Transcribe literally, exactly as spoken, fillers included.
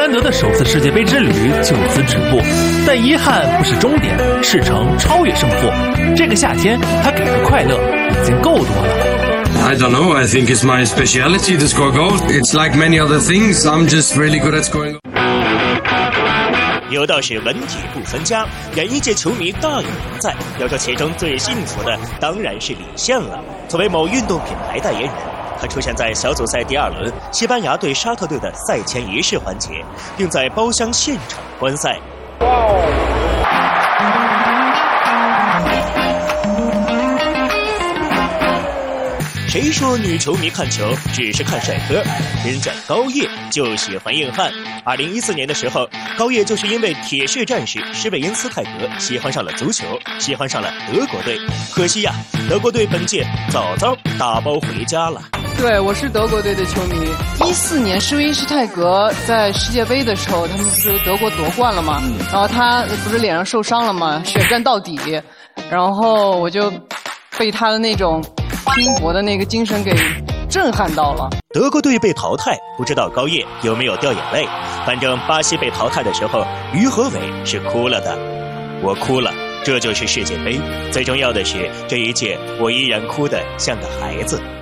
兰德的首次世界杯之旅就此止步，但遗憾不是终点，事成超越胜负。这个夏天，他给的快乐已经够多了。 I don't know. I think it's my speciality to score goals. It's like many other things. I'm just really good at scoring. 有道是文体不分家，演艺界球迷大有人在。要说其中最幸福的，当然是李现了。作为某运动品牌代言人，他出现在小组赛第二轮西班牙对沙特队的赛前仪式环节，并在包厢现场观赛。谁说女球迷看球只是看帅哥？人家高叶就喜欢硬汉。二零一四年的时候，高叶就是因为铁血战士施韦因斯泰格喜欢上了足球，喜欢上了德国队。可惜呀，德国队本届早早打包回家了。 对，我是德国队的球迷。一四年施韦因斯泰格在世界杯的时候，他们不是德国夺冠了吗？然后他不是脸上受伤了吗？血战到底。然后我就被他的那种拼搏的那个精神给震撼到了。 德国队被淘汰，不知道高叶有没有掉眼泪？反正巴西被淘汰的时候，于和伟是哭了的。我哭了，这就是世界杯。最重要的是，这一届我依然哭得像个孩子。